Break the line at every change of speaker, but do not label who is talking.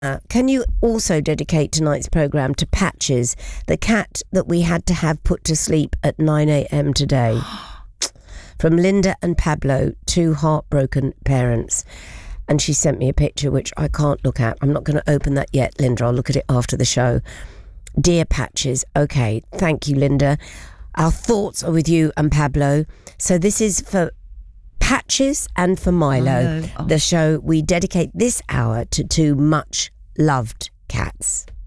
Can you also dedicate tonight's programme to Patches, the cat that we had to have put to sleep at 9 a.m. today? From Linda and Pablo, two heartbroken parents. And she sent me a picture which I can't look at. I'm not going to open that yet, Linda. I'll look at it after the show. Dear Patches, okay, thank you, Linda. Our thoughts are with you and Pablo. So this is for Patches and for Milo. The show we dedicate this hour to two much loved cats.